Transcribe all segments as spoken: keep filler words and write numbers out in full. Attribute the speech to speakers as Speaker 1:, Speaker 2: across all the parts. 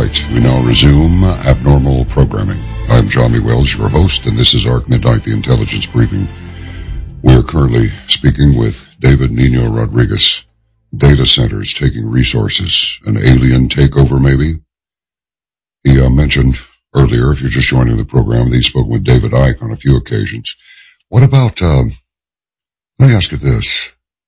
Speaker 1: right, we now resume abnormal programming. I'm Johnny Wells, your host, and this is Arc Midnight, the intelligence briefing. We are currently speaking with David Nino Rodriguez. Data centers taking resources, an alien takeover maybe? He uh, mentioned earlier, if you're just joining the program, that he's spoken with David Icke on a few occasions. What about, uh, let me ask you this.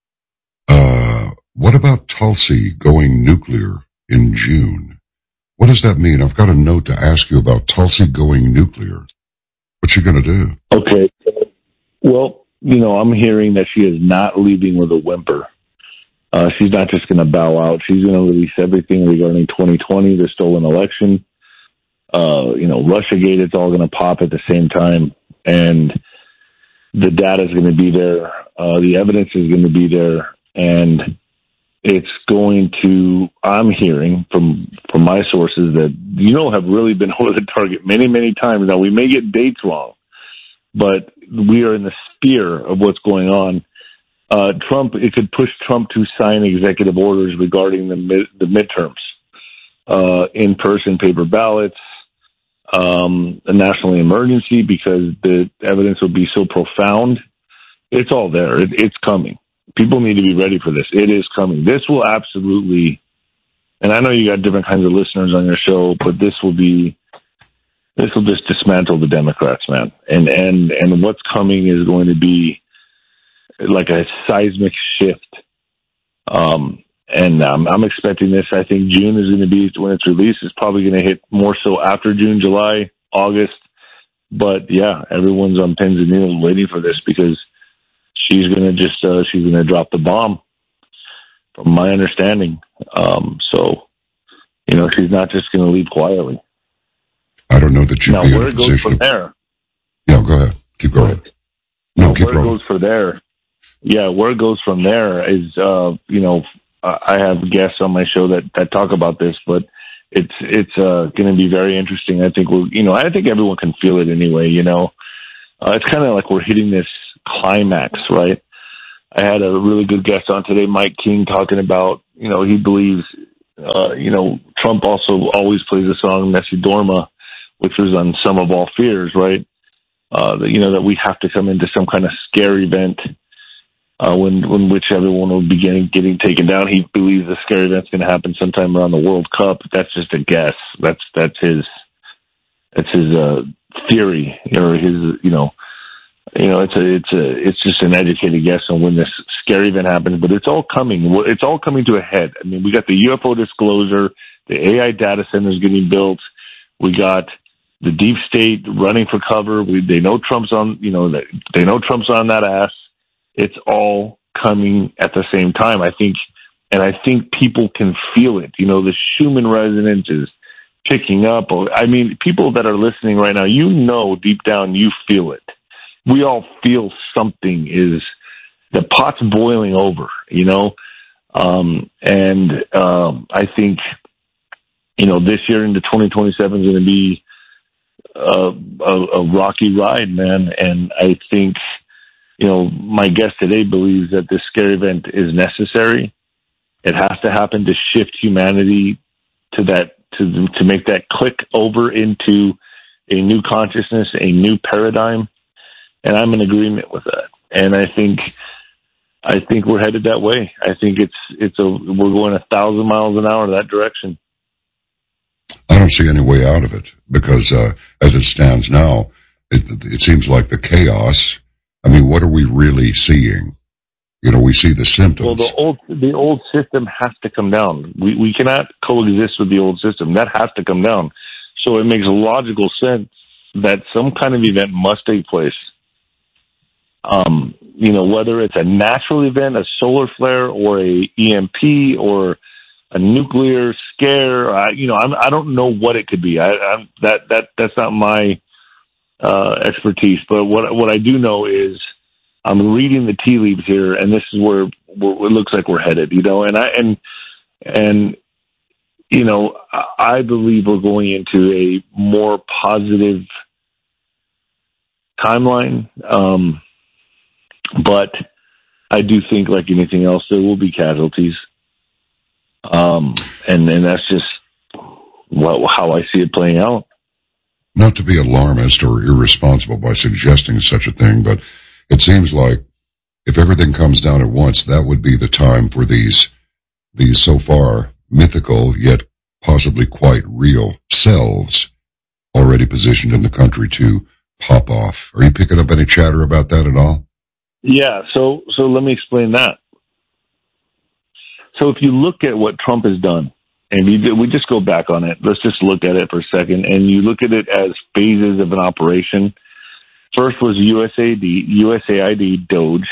Speaker 1: Uh, what about Tulsi going nuclear in June? What does that mean? I've got a note to ask you about Tulsi going nuclear. What's she going to do?
Speaker 2: Okay. Well, you know, I'm hearing that she is not leaving with a whimper. Uh, she's not just going to bow out. She's going to release everything regarding twenty twenty, the stolen election. Uh, you know, Russiagate, it's all going to pop at the same time. And the data is going to be there. Uh, the evidence is going to be there. And it's going to, I'm hearing from, from my sources that, you know, have really been over the target many, many times. Now, we may get dates wrong, but we are in the sphere of what's going on. Uh, Trump, it could push Trump to sign executive orders regarding the mid, the midterms, uh, in-person paper ballots, um, a national emergency, because the evidence will be so profound. It's all there. It, it's coming. People need to be ready for this. It is coming. This will absolutely, and I know you got different kinds of listeners on your show, but this will be, this will just dismantle the Democrats, man. And, and, and what's coming is going to be like a seismic shift. Um, and um, I'm expecting this. I think June is going to be when it's released. It's probably going to hit more so after June, July, August. But yeah, everyone's on pins and needles waiting for this because she's going to just, uh, she's going to drop the bomb from my understanding. Um, so, you know, she's not just going to leave quietly.
Speaker 1: I don't know that you'd
Speaker 2: now,
Speaker 1: be in
Speaker 2: where
Speaker 1: a
Speaker 2: it goes
Speaker 1: position.
Speaker 2: from there.
Speaker 1: Yeah, go ahead. Keep going. No,
Speaker 2: Well,
Speaker 1: keep
Speaker 2: where
Speaker 1: going.
Speaker 2: it goes from there. Yeah, where it goes from there is, uh, you know, I have guests on my show that, that talk about this, but it's, it's, uh, going to be very interesting. I think we'll, you know, I think everyone can feel it anyway, you know, uh, it's kind of like we're hitting this climax, right? I had a really good guest on today, Mike King, talking about, you know, he believes, uh, you know, Trump also always plays the song Nessie Dorma, which was on Sum of All Fears, right? Uh, that, you know, that we have to come into some kind of scare event, uh, when, when which everyone will be getting, getting taken down. He believes the scare event's going to happen sometime around the World Cup. That's just a guess. That's, that's his, that's his, uh, theory, or his, you know, you know, it's a, it's a, it's just an educated guess on when this scary event happens, but it's all coming. It's all coming to a head. I mean, we got the U F O disclosure, the A I data centers getting built. We got the deep state running for cover. We, they know Trump's on, you know, they know Trump's on that ass. It's all coming at the same time, I think. And I think people can feel it. You know, the Schumann resonance is picking up. I mean, people that are listening right now, you know, deep down, you feel it. We all feel something is, the pot's boiling over, you know? Um, and, um, I think, you know, this year into twenty twenty-seven is going to be a, a, a rocky ride, man. And I think, you know, my guest today believes that this scare event is necessary. It has to happen to shift humanity to that, to, to make that click over into a new consciousness, a new paradigm. And I'm in agreement with that. And I think, I think we're headed that way. I think it's, it's a, we're going a thousand miles an hour in that direction.
Speaker 1: I don't see any way out of it because, uh, as it stands now, it, it seems like the chaos. I mean, what are we really seeing? You know, we see the symptoms.
Speaker 2: Well, the old, the old system has to come down. We, we cannot coexist with the old system. That has to come down. So it makes logical sense that some kind of event must take place. Um, you know, whether it's a natural event, a solar flare, or a E M P, or a nuclear scare, I, you know, I'm, I don't know what it could be. I, I'm, that that that's not my uh, expertise. But what what I do know is I'm reading the tea leaves here, and this is where, where it looks like we're headed. You know, and I and and you know, I believe we're going into a more positive timeline. Um, But I do think, like anything else, there will be casualties. Um, and, and that's just well, how I see it playing out.
Speaker 1: Not to be alarmist or irresponsible by suggesting such a thing, but it seems like if everything comes down at once, that would be the time for these, these so far mythical yet possibly quite real cells already positioned in the country to pop off. Are you picking up any chatter about that at all?
Speaker 2: Yeah, so so let me explain that. So if you look at what Trump has done, and you, we just go back on it, let's just look at it for a second, and you look at it as phases of an operation. First was U S A D, U S A I D, Doge,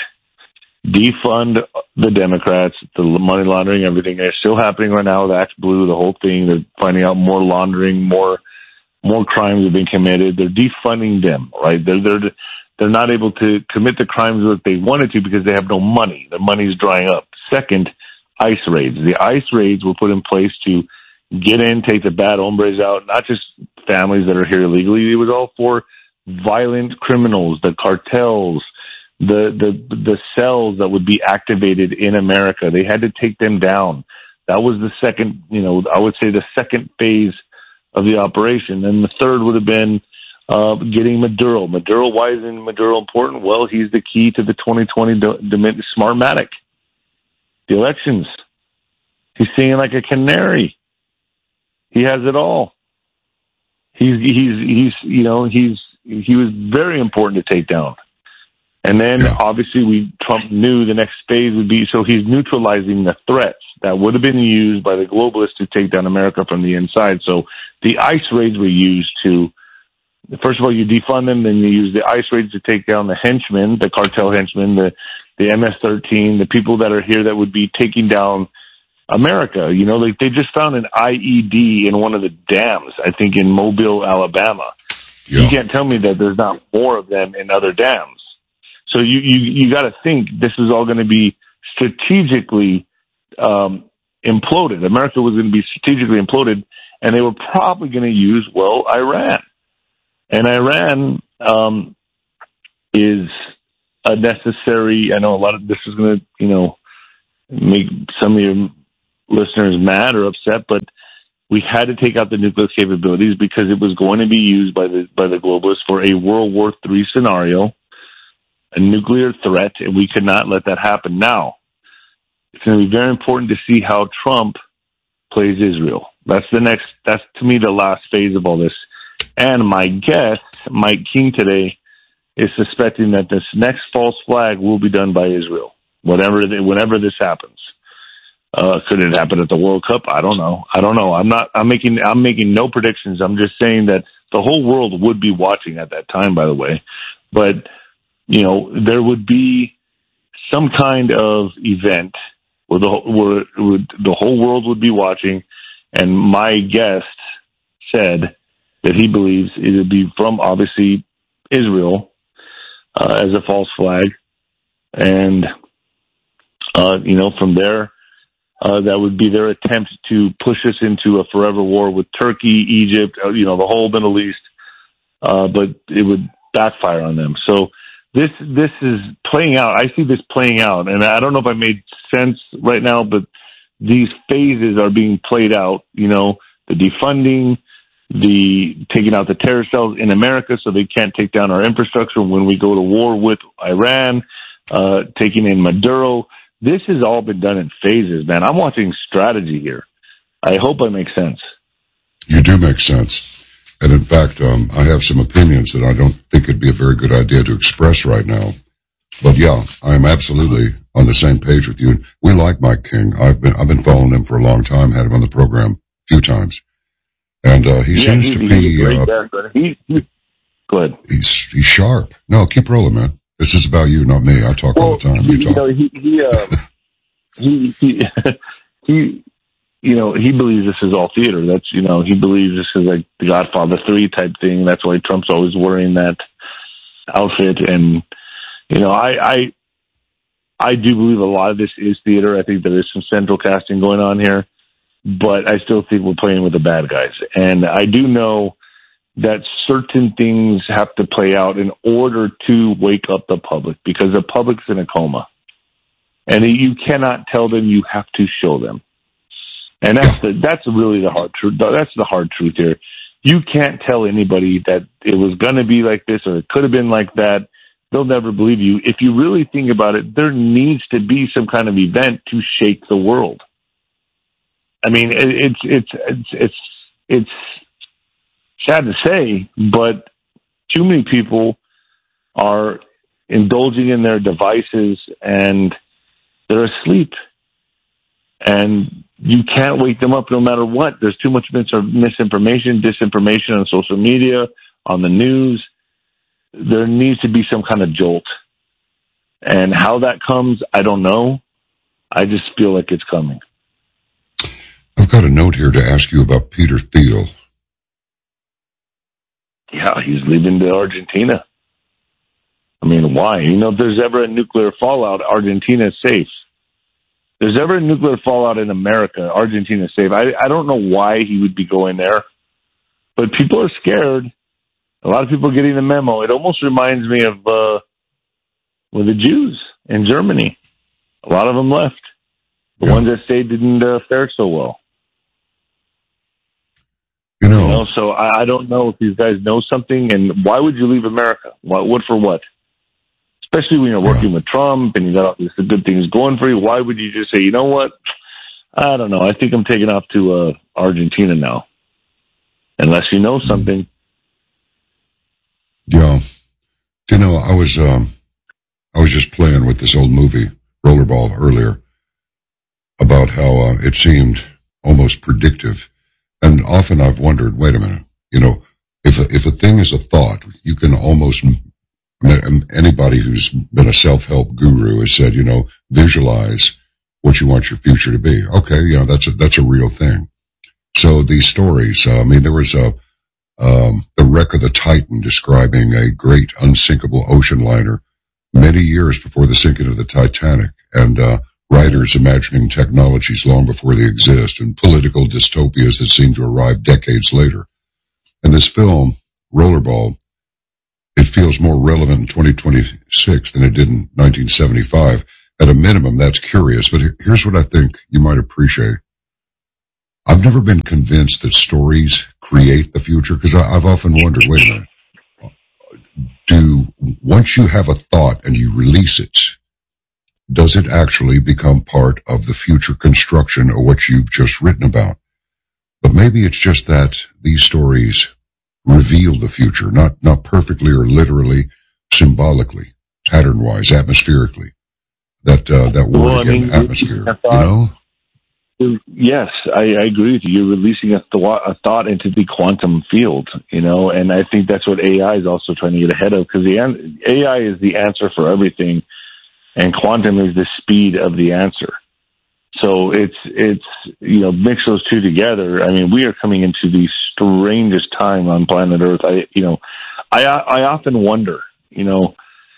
Speaker 2: defund the Democrats, the money laundering, everything. It's still happening right now with Act Blue, the whole thing. They're finding out more laundering, more more crimes have been committed. They're defunding them, right? They're they're they're not able to commit the crimes that they wanted to because they have no money. Their money's drying up. Second, ICE raids. The ICE raids were put in place to get in, take the bad hombres out, not just families that are here illegally. It was all for violent criminals, the cartels, the the the cells that would be activated in America. They had to take them down. That was the second, you know, I would say the second phase of the operation. And the third would have been uh, getting Maduro. Maduro, why isn't Maduro important? Well, he's the key to the twenty twenty Smartmatic, the elections. He's singing like a canary. He has it all. He's, he's, he's, you know, he's, he was very important to take down. And then
Speaker 1: yeah.
Speaker 2: obviously we, Trump knew the next phase would be, so he's neutralizing the threats that would have been used by the globalists to take down America from the inside. So the ICE raids were used to, first of all, you defund them, then you use the ICE raids to take down the henchmen, the cartel henchmen, the, the M S thirteen, the people that are here that would be taking down America. You know, like they just found an I E D in one of the dams, I think in Mobile, Alabama. Yeah. You can't tell me that there's not more of them in other dams. So you, you, you got to think this is all going to be strategically um, imploded. America was going to be strategically imploded, and they were probably going to use, well, Iran. And Iran um, is a necessary, I know a lot of this is going to, you know, make some of your listeners mad or upset, but we had to take out the nuclear capabilities because it was going to be used by the by the globalists for a World War Three scenario, a nuclear threat, and we could not let that happen. Now, it's going to be very important to see how Trump plays Israel. That's the next, that's to me the last phase of all this. And my guest, Mike King today, is suspecting that this next false flag will be done by Israel, whatever, whenever this happens. Uh, could it happen at the World Cup? I don't know. I don't know. I'm not, I'm making, I'm making no predictions. I'm just saying that the whole world would be watching at that time, by the way. But, you know, there would be some kind of event where the, where, where the whole world would be watching. And my guest said that he believes it would be from, obviously, Israel, uh, as a false flag. And, uh, you know, from there, Uh, that would be their attempt to push us into a forever war with Turkey, Egypt, uh, you know, the whole Middle East. Uh, but it would backfire on them. So this, this is playing out. I see this playing out, and I don't know if I made sense right now, but these phases are being played out, you know, the defunding, the taking out the terror cells in America so they can't take down our infrastructure when we go to war with Iran, uh, taking in Maduro. This has all been done in phases, man. I'm watching strategy here. I hope I make sense.
Speaker 1: You do make sense. And in fact, um, I have some opinions that I don't think it'd be a very good idea to express right now. But yeah, I'm absolutely on the same page with you. And we like Mike King. I've been, I've been following him for a long time, had him on the program a few times. And, uh, he yeah, seems
Speaker 2: he,
Speaker 1: to be,
Speaker 2: uh, guy, he, he, go ahead.
Speaker 1: He's, he's sharp. No, keep rolling, man. This is about you, not me. I talk
Speaker 2: well,
Speaker 1: all the time.
Speaker 2: You,
Speaker 1: you
Speaker 2: you know, he, he, uh, he, he, he, you know, he believes this is all theater. That's, you know, he believes this is like the Godfather three type thing. That's why Trump's always wearing that outfit. And, you know, I, I, I do believe a lot of this is theater. I think there is some central casting going on here, but I still think we're playing with the bad guys. And I do know that certain things have to play out in order to wake up the public, because the public's in a coma. And you cannot tell them, you have to show them. And that's the, that's really the hard truth. That's the hard truth here. You can't tell anybody that it was going to be like this or it could have been like that. They'll never believe you. If you really think about it, there needs to be some kind of event to shake the world. I mean, it, it's it's it's it's it's sad to say, but too many people are indulging in their devices and they're asleep. And you can't wake them up no matter what. There's too much mis- misinformation, disinformation on social media, on the news. There needs to be some kind of jolt. And how that comes, I don't know. I just feel like it's coming.
Speaker 1: I've got a note here to ask you about Peter Thiel.
Speaker 2: Yeah, he's leaving to Argentina. I mean, why? You know, if there's ever a nuclear fallout, Argentina is safe. If there's ever a nuclear fallout in America, Argentina is safe. I, I don't know why he would be going there, but people are scared. A lot of people are getting the memo. It almost reminds me of uh, with the Jews in Germany. A lot of them left. The yeah. ones that stayed didn't uh, fare so well.
Speaker 1: You know,
Speaker 2: you know so I, I don't know if these guys know something. And why would you leave America? What, what for what? Especially when you're working yeah. with Trump and you got all these good things going for you. Why would you just say, you know what? I don't know. I think I'm taking off to uh, Argentina now. Unless you know something.
Speaker 1: Yeah. You know, I was um, I was just playing with this old movie, Rollerball, earlier, about how uh, it seemed almost predictive. And often I've wondered, wait a minute, you know, if a, if a thing is a thought, you can almost... Anybody who's been a self-help guru has said, you know, visualize what you want your future to be. Okay, you know, that's a, that's a real thing. So these stories, uh, I mean, there was a, um, the wreck of the Titan describing a great unsinkable ocean liner many years before the sinking of the Titanic, and, uh, writers imagining technologies long before they exist, and political dystopias that seem to arrive decades later. And this film, Rollerball, it feels more relevant in twenty twenty-six than it did in nineteen seventy-five. At a minimum, that's curious, but here's what I think you might appreciate. I've never been convinced that stories create the future, because I've often wondered, wait a minute, do, once you have a thought and you release it, does it actually become part of the future construction of what you've just written about? But maybe it's just that these stories reveal the future, not not perfectly or literally, symbolically, pattern-wise, atmospherically. That uh, that word
Speaker 2: well,
Speaker 1: again,
Speaker 2: I mean,
Speaker 1: atmosphere.
Speaker 2: Thought,
Speaker 1: you know?
Speaker 2: Yes, I, I agree with you. You're releasing a thought, a thought into the quantum field, you know, and I think that's what A I is also trying to get ahead of, because the A I is the answer for everything, and quantum is the speed of the answer. So it's, it's, you know, mix those two together. I mean, we are coming into the strangest time on planet Earth. I, you know, I, I often wonder, you know,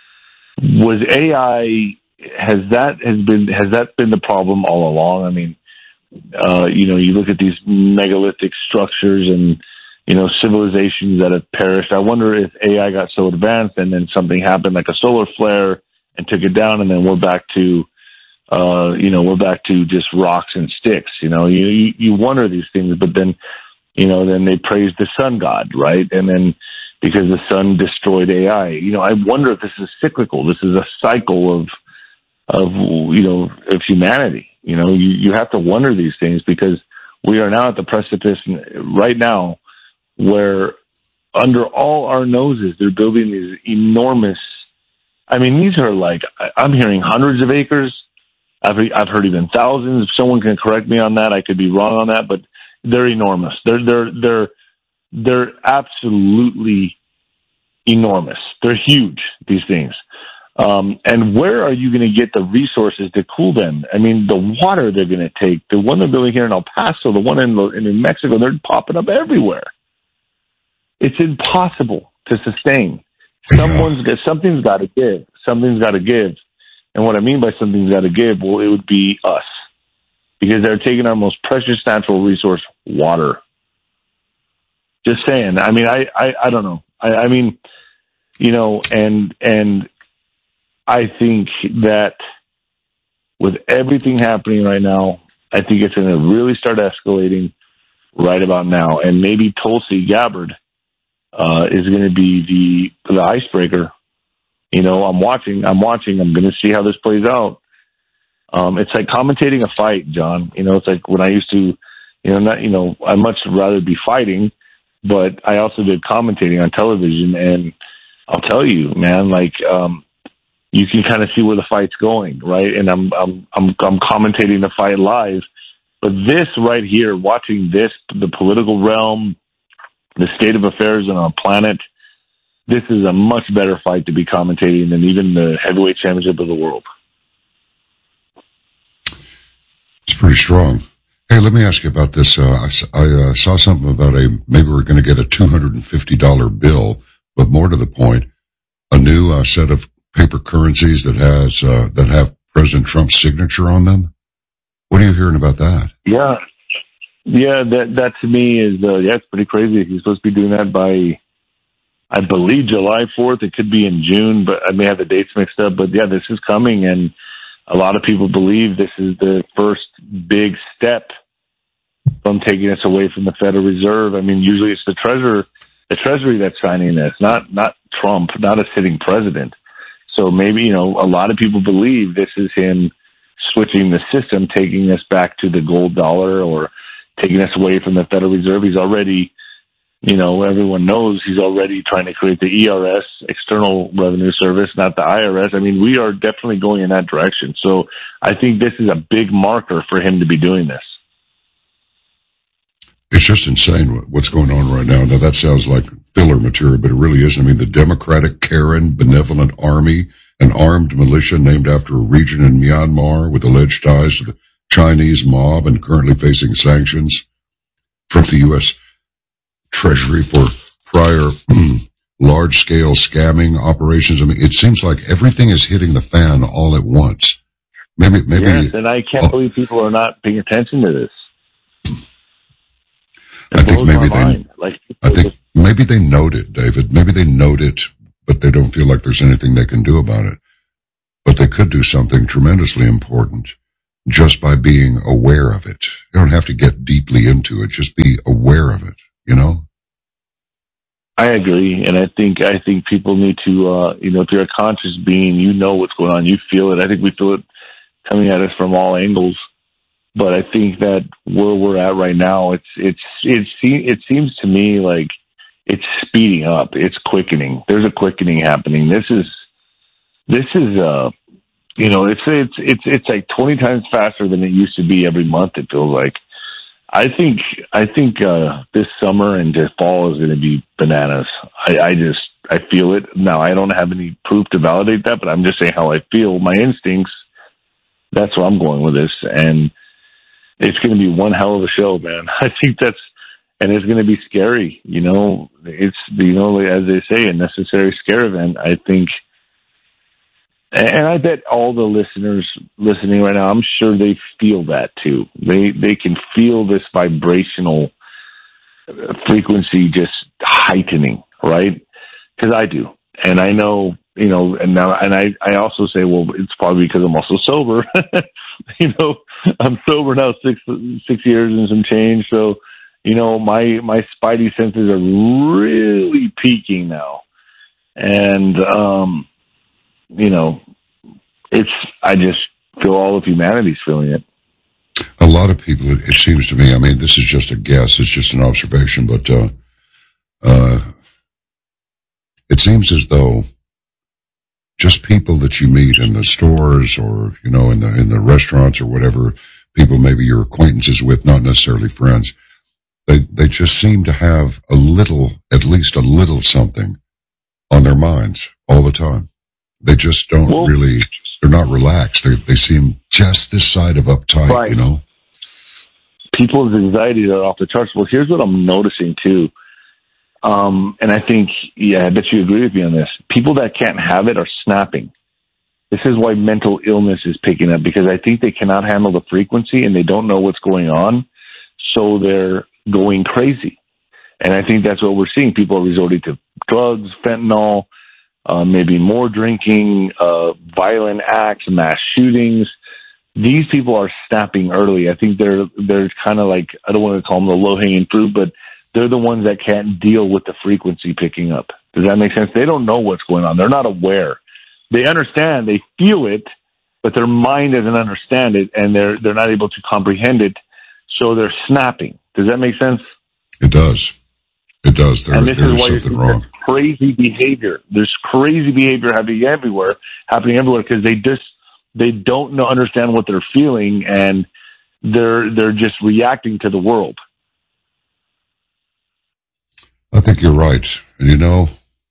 Speaker 2: was A I, has that, has been, has that been the problem all along? I mean, uh, you know, you look at these megalithic structures and, you know, civilizations that have perished. I wonder if A I got so advanced and then something happened like a solar flare and took it down, and then we're back to, Uh, you know, we're back to just rocks and sticks. You know, you, you you wonder these things, but then, you know, then they praise the sun god, right? And then because the sun destroyed A I, you know, I wonder if this is cyclical. This is a cycle of, of you know, of humanity. You know, you, you have to wonder these things, because we are now at the precipice right now where under all our noses, they're building these enormous, I mean, these are like, I'm hearing hundreds of acres. I've I've heard even thousands. If someone can correct me on that, I could be wrong on that, but they're enormous. They're they're they're they're absolutely enormous. They're huge, these things. Um, and where are you going to get the resources to cool them? I mean, the water they're going to take, the one they're building here in El Paso, the one in, in New Mexico, they're popping up everywhere. It's impossible to sustain. Someone's got, something's got to give. Something's got to give. And what I mean by something's got to give, well, it would be us. Because they're taking our most precious natural resource, water. Just saying. I mean, I, I, I don't know. I, I mean, you know, and, and I think that with everything happening right now, I think it's going to really start escalating right about now. And maybe Tulsi Gabbard uh, is going to be the the icebreaker. You know, I'm watching. I'm watching. I'm going to see how this plays out. Um, it's like commentating a fight, John. You know, it's like when I used to, you know, not, you know, I'd much rather be fighting, but I also did commentating on television, and I'll tell you, man, like, um, you can kind of see where the fight's going, right? And I'm, I'm, I'm, I'm commentating the fight live, but this right here, watching this, the political realm, the state of affairs on our planet, this is a much better fight to be commentating than even the heavyweight championship of the world.
Speaker 1: It's pretty strong. Hey, let me ask you about this. Uh, I, I uh, saw something about a, maybe we're going to get a two hundred fifty dollars bill, but more to the point, a new uh, set of paper currencies that has, uh, that have President Trump's signature on them. What are you hearing about that?
Speaker 2: Yeah. Yeah, that, that to me is, uh, yeah, it's pretty crazy. He's supposed to be doing that by, I believe, July fourth. It could be in June, but I may have the dates mixed up. But yeah, this is coming, and a lot of people believe this is the first big step from taking us away from the Federal Reserve. I mean, usually it's the treasurer, the Treasury that's signing this, not not Trump, not a sitting president. So maybe, you know, a lot of people believe this is him switching the system, taking us back to the gold dollar or taking us away from the Federal Reserve. He's already, you know, everyone knows he's already trying to create the E R S, External Revenue Service, not the I R S. I mean, we are definitely going in that direction. So I think this is a big marker for him to be doing this.
Speaker 1: It's just insane what's going on right now. Now, that sounds like filler material, but it really isn't. I mean, the Democratic Karen Benevolent Army, an armed militia named after a region in Myanmar with alleged ties to the Chinese mob and currently facing sanctions from the U S Treasury for prior large-scale scamming operations. I mean, it seems like everything is hitting the fan all at once. Maybe, maybe.
Speaker 2: Yes, and I can't oh, believe people are not paying attention to this. It
Speaker 1: I think maybe they,
Speaker 2: mind. Like,
Speaker 1: I think just, maybe they note it, David. Maybe they note it, but they don't feel like there's anything they can do about it. But they could do something tremendously important just by being aware of it. You don't have to get deeply into it. Just be aware of it, you know?
Speaker 2: I agree. And I think, I think people need to, uh, you know, if you're a conscious being, you know what's going on. You feel it. I think we feel it coming at us from all angles. But I think that where we're at right now, it's, it's, it's, it seems to me like it's speeding up. It's quickening. There's a quickening happening. This is, this is, uh, you know, it's, it's, it's, it's like twenty times faster than it used to be every month. It feels like. I think, I think, uh, this summer and this fall is going to be bananas. I, I just, I feel it. Now, I don't have any proof to validate that, but I'm just saying how I feel. My instincts, that's where I'm going with this. And it's going to be one hell of a show, man. I think that's, and it's going to be scary. You know, it's, you know, as they say, a necessary scare event. I think, and I bet all the listeners listening right now, I'm sure they feel that too. They, they can feel this vibrational frequency just heightening, right? Because I do. And I know, you know, and now, and I, I also say, well, it's probably because I'm also sober. You know, I'm sober now six, six years and some change. So, you know, my, my spidey senses are really peaking now. And, um, you know, it's, I just feel all of humanity's feeling it.
Speaker 1: A lot of people, it, it seems to me, I mean, this is just a guess, it's just an observation, but, uh, uh, it seems as though just people that you meet in the stores or, you know, in the, in the restaurants or whatever, people maybe you're acquaintances with, not necessarily friends, they, they just seem to have a little, at least a little something on their minds all the time. They just don't well, really, they're not relaxed. They, they seem just this side of uptight, right. You know?
Speaker 2: People's anxieties are off the charts. Well, here's what I'm noticing too. Um, and I think, yeah, I bet you agree with me on this. People that can't have it are snapping. This is why mental illness is picking up, because I think they cannot handle the frequency and they don't know what's going on. So they're going crazy. And I think that's what we're seeing. People are resorting to drugs, fentanyl, uh, maybe more drinking, uh, violent acts, mass shootings. these people are snapping early. I think they're they're kind of like, I don't want to call them the low-hanging fruit, but they're the ones that can't deal with the frequency picking up. Does that make sense? They don't know what's going on. They're not aware. They understand, they feel it, but their mind doesn't understand it, and they're they're not able to comprehend it, so they're snapping. Does that make sense?
Speaker 1: It does. It does. There,
Speaker 2: and this
Speaker 1: there
Speaker 2: is
Speaker 1: is
Speaker 2: why
Speaker 1: something
Speaker 2: you're
Speaker 1: wrong.
Speaker 2: Crazy behavior. There's crazy behavior happening everywhere, happening everywhere, because they just they don't know understand what they're feeling, and they're they're just reacting to the world.
Speaker 1: I think you're right. And you know,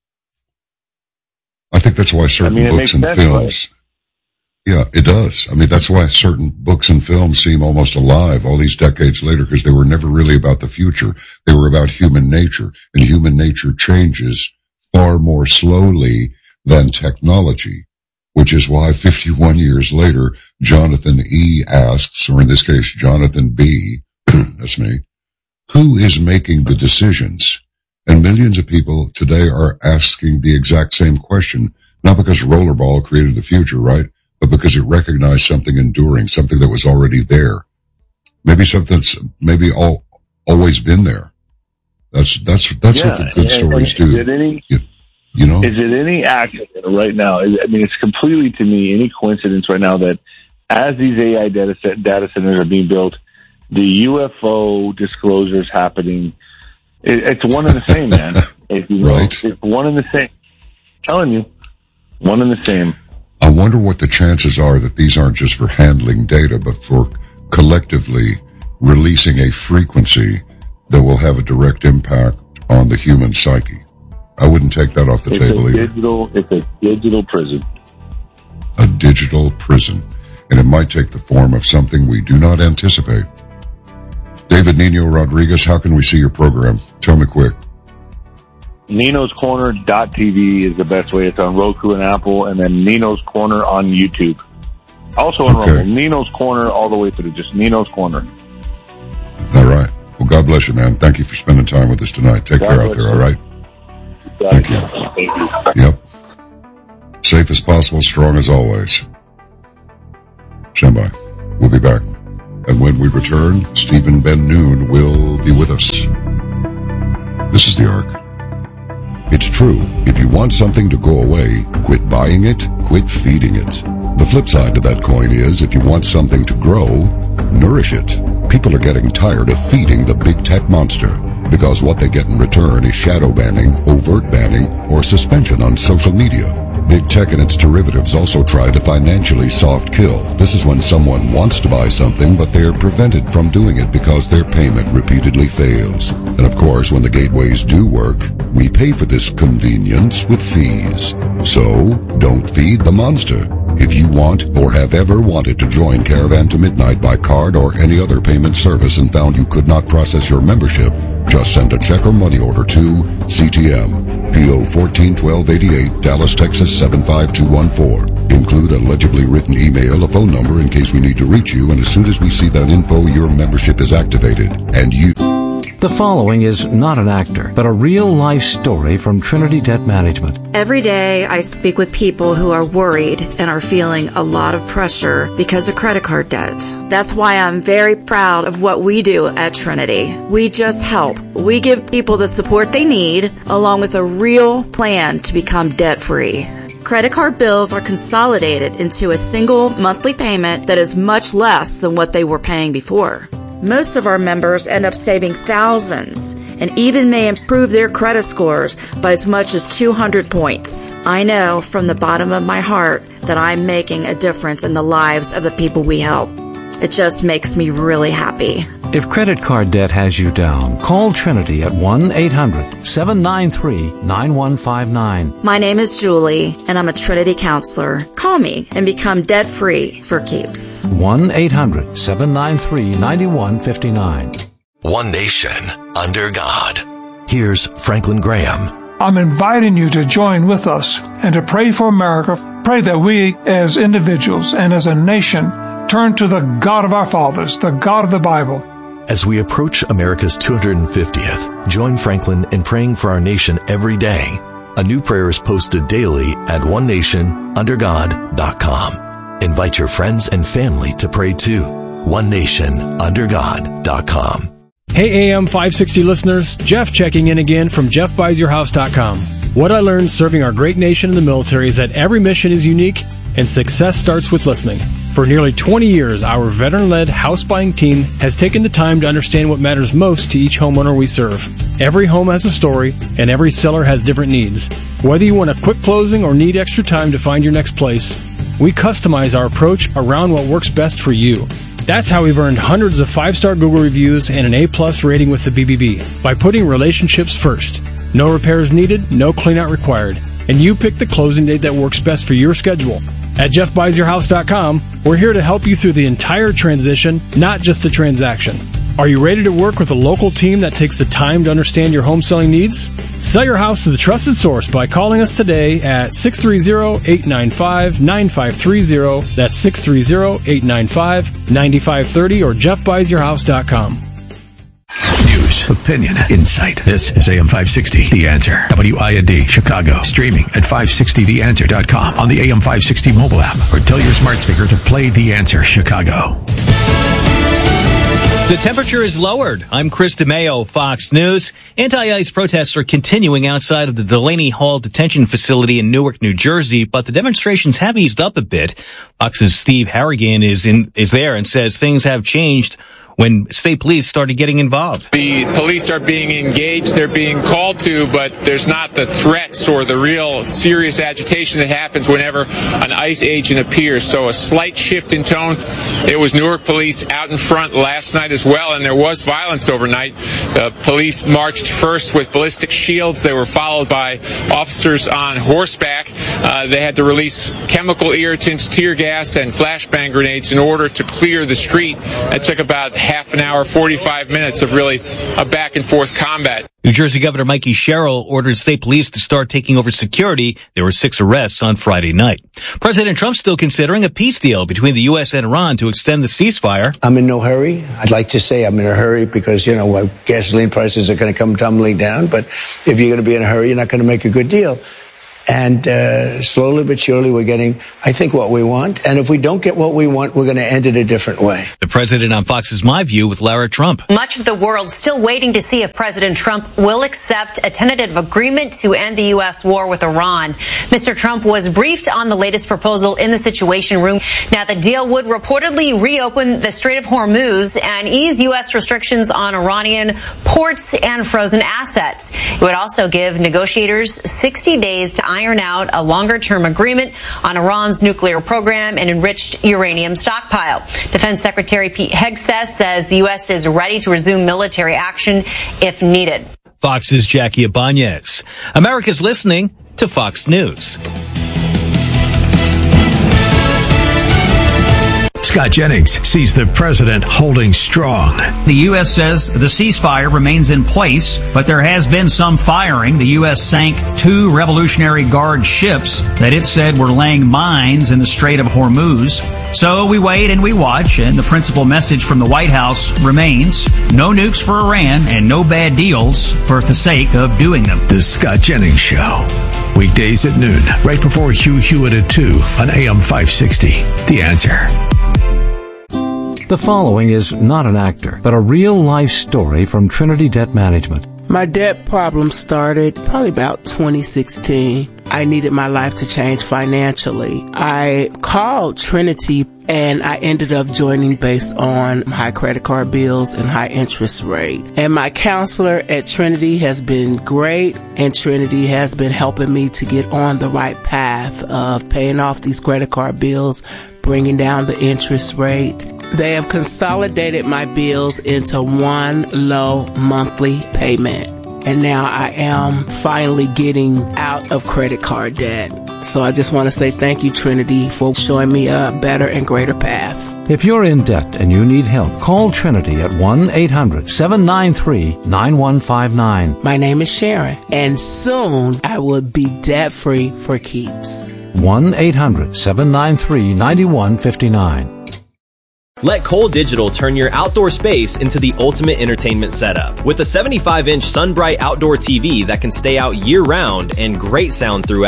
Speaker 1: I think that's why certain
Speaker 2: I mean,
Speaker 1: books and
Speaker 2: sense,
Speaker 1: films, right? Yeah, it does. I mean, that's why certain books and films seem almost alive all these decades later, because they were never really about the future. They were about human nature, and human nature changes far more slowly than technology, which is why fifty-one years later, Jonathan E. asks, or in this case, Jonathan B., that's me, who is making the decisions? And millions of people today are asking the exact same question, not because Rollerball created the future, right? But because it recognized something enduring, something that was already there. Maybe something that's maybe all, always been there. That's, that's, that's
Speaker 2: yeah,
Speaker 1: what the good
Speaker 2: and,
Speaker 1: stories
Speaker 2: and
Speaker 1: do.
Speaker 2: Is it any,
Speaker 1: you, you know?
Speaker 2: Is it any accident right now? I mean, it's completely, to me, any coincidence right now that as these A I data, set, data centers are being built, the U F O disclosures happening, it's one and the same, man. If you know,
Speaker 1: right.
Speaker 2: It's one and the same. I'm telling you, one and the same.
Speaker 1: I wonder what the chances are that these aren't just for handling data, but for collectively releasing a frequency that will have a direct impact on the human psyche. I wouldn't take that off the
Speaker 2: it's
Speaker 1: table
Speaker 2: a
Speaker 1: either.
Speaker 2: Digital, it's a digital prison.
Speaker 1: A digital prison. And it might take the form of something we do not anticipate. David Nino Rodriguez, how can we see your program? Tell me quick.
Speaker 2: Nino's Corner dot T V is the best way. It's on Roku and Apple, and then Nino's Corner on YouTube. Also on
Speaker 1: okay.
Speaker 2: Rumble. Nino's Corner all the way through, just Nino's Corner.
Speaker 1: All right. Well, God bless you, man. Thank you for spending time with us tonight. Take
Speaker 2: God
Speaker 1: care out there, all right?
Speaker 2: Thank
Speaker 1: you.
Speaker 2: Thank you.
Speaker 1: Yep. Safe as possible, strong as always. Stand by. We'll be back. And when we return, Stephen Ben Noon will be with us. This is the Ark. It's true. If you want something to go away, quit buying it, quit feeding it. The flip side to that coin is, if you want something to grow, nourish it. People are getting tired of feeding the big tech monster, because what they get in return is shadow banning, overt banning, or suspension on social media. Big tech and its derivatives also try to financially soft kill. This is when someone wants to buy something, but they're prevented from doing it because their payment repeatedly fails. And of course, when the gateways do work, we pay for this convenience with fees. So, don't feed the monster. If you want or have ever wanted to join Caravan to Midnight by card or any other payment service and found you could not process your membership, just send a check or money order to C T M, P O fourteen twelve eighty-eight, Dallas, Texas seven five two one four. Include a legibly written email, a phone number in case we need to reach you, and as soon as we see that info, your membership is activated. And you...
Speaker 3: The following is not an actor, but a real-life story from Trinity Debt Management.
Speaker 4: Every day I speak with people who are worried and are feeling a lot of pressure because of credit card debt. That's why I'm very proud of what we do at Trinity. We just help. We give people the support they need, along with a real plan to become debt-free. Credit card bills are consolidated into a single monthly payment that is much less than what they were paying before. Most of our members end up saving thousands and even may improve their credit scores by as much as two hundred points. I know from the bottom of my heart that I'm making a difference in the lives of the people we help. It just makes me really happy.
Speaker 3: If credit card debt has you down, call Trinity at one eight hundred seven nine three nine one five nine.
Speaker 4: My name is Julie, and I'm a Trinity counselor. Call me and become debt-free for keeps.
Speaker 3: one eight hundred seven nine three nine one five nine.
Speaker 5: One nation under God. Here's Franklin Graham.
Speaker 6: I'm inviting you to join with us and to pray for America. Pray that we as individuals and as a nation turn to the God of our fathers, the God of the Bible.
Speaker 5: As we approach America's two hundred fiftieth, join Franklin in praying for our nation every day. A new prayer is posted daily at one nation under god dot com. Invite your friends and family to pray too. one nation under god dot com.
Speaker 7: Hey A M five sixty listeners, Jeff checking in again from jeff buys your house dot com. What I learned serving our great nation in the military is that every mission is unique and success starts with listening. For nearly twenty years, our veteran-led house buying team has taken the time to understand what matters most to each homeowner we serve. Every home has a story, and every seller has different needs. Whether you want a quick closing or need extra time to find your next place, we customize our approach around what works best for you. That's how we've earned hundreds of five-star Google reviews and an A-plus rating with the B B B, by putting relationships first. No repairs needed, no cleanout required, and you pick the closing date that works best for your schedule. At jeff buys your house dot com, we're here to help you through the entire transition, not just the transaction. Are you ready to work with a local team that takes the time to understand your home selling needs? Sell your house to the trusted source by calling us today at six three zero, eight nine five, nine five three zero. That's six three zero, eight nine five, nine five three zero or jeff buys your house dot com.
Speaker 8: News, opinion, insight. This is A M five sixty, The Answer. W I N D, Chicago. Streaming at five sixty the answer dot com on the A M five sixty mobile app, or tell your smart speaker to play The Answer Chicago.
Speaker 9: The temperature is lowered. I'm Chris DeMeo, Fox News. Anti-ICE protests are continuing outside of the Delaney Hall detention facility in Newark, New Jersey, but the demonstrations have eased up a bit. Fox's Steve Harrigan is in is there and says things have changed when state police started getting involved.
Speaker 10: The police are being engaged, they're being called to, but there's not the threats or the real serious agitation that happens whenever an ICE agent appears. So a slight shift in tone. It was Newark police out in front last night as well, and there was violence overnight. The police marched first with ballistic shields. They were followed by officers on horseback. Uh, they had to release chemical irritants, tear gas, and flashbang grenades in order to clear the street. It took about half an hour, forty-five minutes of really a back and forth combat.
Speaker 9: New Jersey Governor Mikey Sherrill ordered state police to start taking over security. There were six arrests on Friday night. President Trump's still considering a peace deal between the U S and Iran to extend the ceasefire.
Speaker 11: I'm in no hurry. I'd like to say I'm in a hurry because, you know, gasoline prices are going to come tumbling down. But if you're going to be in a hurry, you're not going to make a good deal. And uh slowly but surely we're getting, I think, what we want. And if we don't get what we want, we're going to end it a different way.
Speaker 9: The president on Fox's My View with Lara Trump.
Speaker 12: Much of the world still waiting to see if President Trump will accept a tentative agreement to end the U S war with Iran. Mister Trump was briefed on the latest proposal in the Situation Room. Now, the deal would reportedly reopen the Strait of Hormuz and ease U S restrictions on Iranian ports and frozen assets. It would also give negotiators sixty days to iron out a longer-term agreement on Iran's nuclear program and enriched uranium stockpile. Defense Secretary Pete Hegseth says the U S is ready to resume military action if needed.
Speaker 9: Fox's Jackie Ibanez. America's listening to Fox News.
Speaker 8: Scott Jennings sees the president holding strong.
Speaker 13: The U S says the ceasefire remains in place, but there has been some firing. The U S sank two Revolutionary Guard ships that it said were laying mines in the Strait of Hormuz. So we wait and we watch, and the principal message from the White House remains: no nukes for Iran and no bad deals for the sake of doing them.
Speaker 8: The Scott Jennings Show. Weekdays at noon, right before Hugh Hewitt at two on A M five sixty. The Answer.
Speaker 3: The following is not an actor, but a real-life story from Trinity Debt Management.
Speaker 14: My debt problem started probably about twenty sixteen. I needed my life to change financially. I called Trinity and I ended up joining based on high credit card bills and high interest rate. And my counselor at Trinity has been great, and Trinity has been helping me to get on the right path of paying off these credit card bills, bringing down the interest rate. They have consolidated my bills into one low monthly payment. And now I am finally getting out of credit card debt. So I just want to say thank you, Trinity, for showing me a better and greater path.
Speaker 3: If you're in debt and you need help, call Trinity at one eight hundred seven nine three nine one five nine.
Speaker 14: My name is Sharon, and soon I will be debt-free for keeps.
Speaker 3: one eight hundred seven nine three nine one five nine.
Speaker 15: Let Cole Digital turn your outdoor space into the ultimate entertainment setup. With a seventy-five inch SunBright outdoor T V that can stay out year-round and great sound throughout.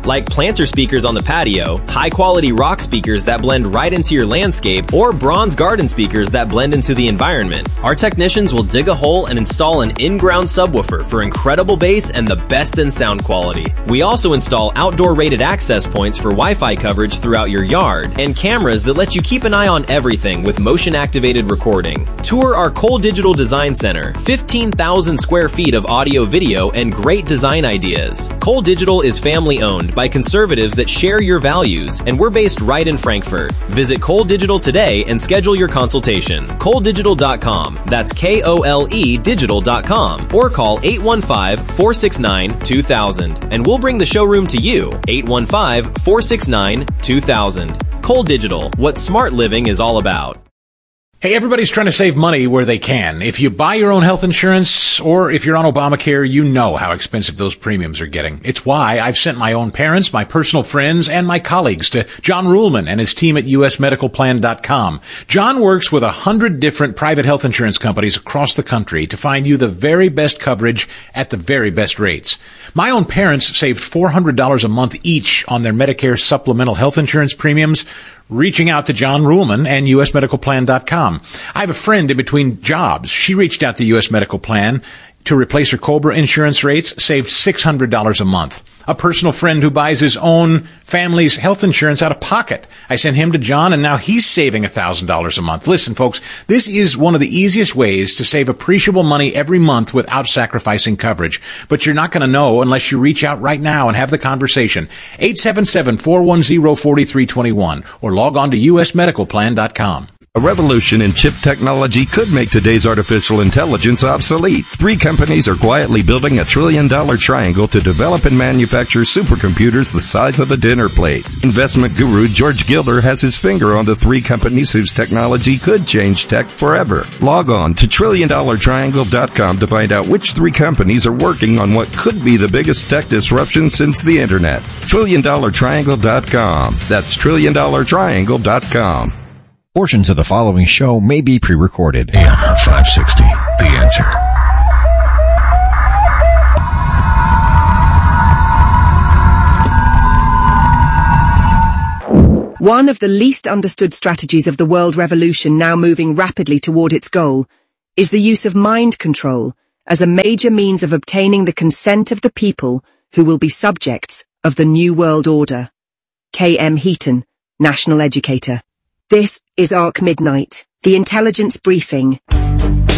Speaker 15: like planter speakers on the patio, high-quality rock speakers that blend right into your landscape, or bronze garden speakers that blend into the environment. Our technicians will dig a hole and install an in-ground subwoofer for incredible bass and the best in sound quality. We also install outdoor rated access points for Wi-Fi coverage throughout your yard, and cameras that let you keep an eye on everything with motion-activated recording. Tour our Cole Digital Design Center, fifteen thousand square feet of audio, video, and great design ideas. Cole Digital is family-owned by conservatives that share your values, and we're based right in Frankfurt. Visit Cole Digital today and schedule your consultation. Cole Digital dot com. That's K O L E digital dot com. Or call eight one five, four six nine, two thousand, and we'll bring the showroom to you. eight one five, four six nine, two thousand. Cole Digital, what smart living is all about.
Speaker 16: Hey, everybody's trying to save money where they can. If you buy your own health insurance, or if you're on Obamacare, you know how expensive those premiums are getting. It's why I've sent my own parents, my personal friends, and my colleagues to John Ruhlman and his team at U S medical plan dot com. John works with a hundred different private health insurance companies across the country to find you the very best coverage at the very best rates. My own parents saved four hundred dollars a month each on their Medicare supplemental health insurance premiums, reaching out to John Ruhlman and U S medical plan dot com. I have a friend in between jobs. She reached out to U S Medical Plan to replace her COBRA insurance rates, saved six hundred dollars a month. A personal friend who buys his own family's health insurance out of pocket. I sent him to John, and now he's saving one thousand dollars a month. Listen, folks, this is one of the easiest ways to save appreciable money every month without sacrificing coverage. But you're not going to know unless you reach out right now and have the conversation. eight seven seven, four one zero, four three two one or log on to U S medical plan dot com.
Speaker 17: A revolution in chip technology could make today's artificial intelligence obsolete. Three companies are quietly building a trillion-dollar triangle to develop and manufacture supercomputers the size of a dinner plate. Investment guru George Gilder has his finger on the three companies whose technology could change tech forever. Log on to trillion dollar triangle dot com to find out which three companies are working on what could be the biggest tech disruption since the Internet. trillion dollar triangle dot com. That's trillion dollar triangle dot com.
Speaker 18: Portions of the following show may be pre-recorded.
Speaker 8: A M five sixty, The Answer.
Speaker 19: One of the least understood strategies of the world revolution, now moving rapidly toward its goal, is the use of mind control as a major means of obtaining the consent of the people who will be subjects of the New World Order. K M Heaton, National Educator. This is Arc Midnight, the intelligence briefing.